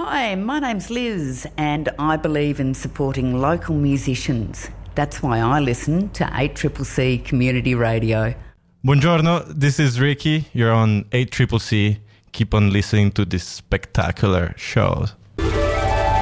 Hi, my name's Liz and I believe in supporting local musicians. That's why I listen to 8CCC Community Radio. Buongiorno, this is Ricky. You're on 8CCC. Keep on listening to this spectacular show.